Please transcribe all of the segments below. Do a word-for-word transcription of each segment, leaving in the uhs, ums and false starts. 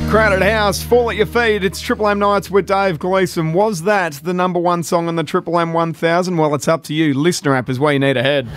Crowded House, Fall at Your Feet. It's Triple M Nights with Dave Gleeson. Was that the number one song on the Triple M one thousand? Well, it's up to you. Listener app is where you need to head.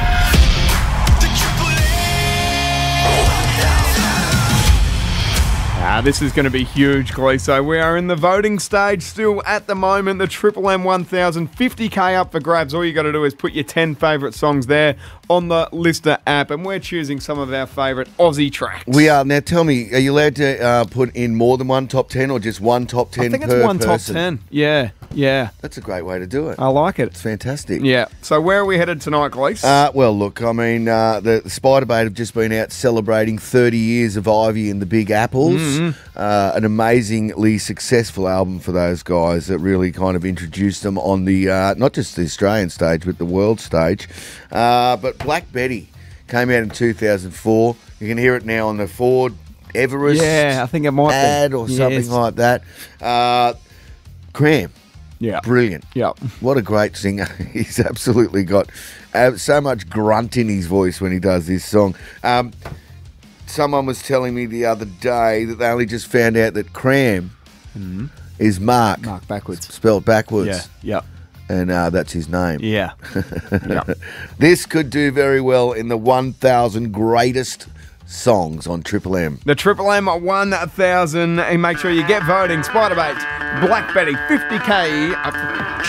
Ah, this is going to be huge, Gleeso. We are in the voting stage still at the moment. The Triple M one thousand, fifty k up for grabs. All you got to do is put your ten favourite songs there on the Lister app, and we're choosing some of our favourite Aussie tracks. We are. Now, tell me, are you allowed to uh, put in more than one top ten or just one top ten per I think it's one person? top ten. Yeah, yeah. That's a great way to do it. I like it. It's fantastic. Yeah. So where are we headed tonight, Glees? Uh, well, look, I mean, uh, the, the Spiderbait have just been out celebrating thirty years of Ivy and the Big Apples. Mm-hmm. Uh, an amazingly successful album for those guys that really kind of introduced them on the, uh, not just the Australian stage, but the world stage. Uh, but Black Betty came out in two thousand four. You can hear it now on the Ford Everest yeah, I think it might ad be. or Yes. something like that. Uh, Cram. Yeah. Brilliant. Yeah. What a great singer. He's absolutely got uh, so much grunt in his voice when he does this song. Um, someone was telling me the other day that they only just found out that Cram mm-hmm. is Mark. Mark backwards. Spelled backwards. Yeah. Yeah. And uh, that's his name. Yeah. Yeah. This could do very well in the one thousand greatest songs on Triple M. The Triple M one thousand, and make sure you get voting. Spiderbait, Black Betty, fifty k up.